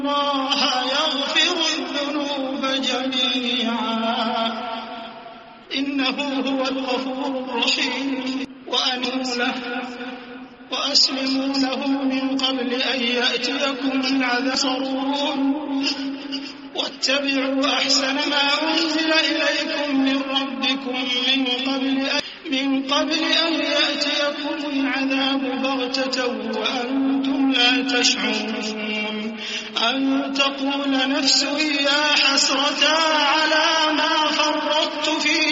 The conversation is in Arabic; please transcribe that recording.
الله يغفر الذنوب جميعا إنه هو الغفور الرحيم وأنيبوا له وأسلموا له من قبل أن يأتيكم العذاب صرون واتبعوا أحسن ما أنزل إليكم من ربكم من قبل أن يأتيكم العذاب بغتة وأنتم لا تشعرون أن تقول نفس يا حسرة على ما فرطت في